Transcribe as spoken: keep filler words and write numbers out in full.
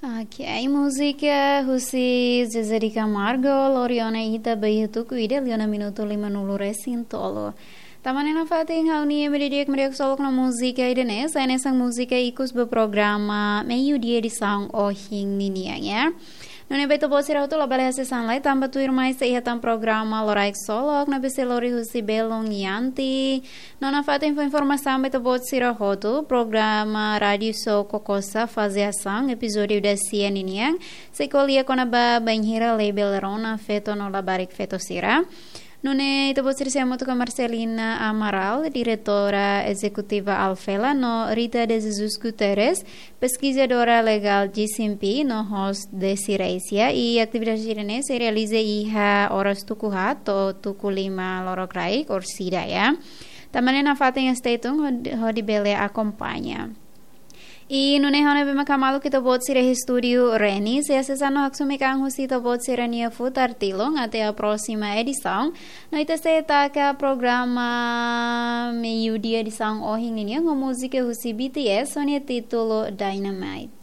Ok, música Husi Zezé Camargo, Loriona Ita Bayitu Ide, Liona Minuto lima nulu Resintolo. Tamanena fating hauni meridiak meriak solok na musika idene, sa nesang musika ikus berprograma meio dia di sang ohing niniang ya. Nune beto bosi rautu la balehase sanlai tamba tuir mais sa ihatan programa loraik solok na bese lori husi belong yanti. Nona fating fa informação beto bosi rahotu programa radio so kokosa fazia sang episódio da sia niniang. Sekolia kona ba banhira label rona feto no la barik feto sira. Nune ito po siamo to Marcelina Amaral, diretora executiva Alfela, no Rita de Jesus Guterres, pesquisadora legal G C M P, no host de Siresia, e atividade irene se realiza iha horas tukuhat, to tuku lima lorokraik, or sida ya. Tamane na fating estatung, hodi bele acompanha. E no nehone bema kamalu kita bot sire estúdio Reni, se acessar no Haksumikang Husita bot sirania fut artilong até a próxima edição. Noite se ataca programa meio dia edição ohing ini com música Husi B T S, sonia título Dynamite.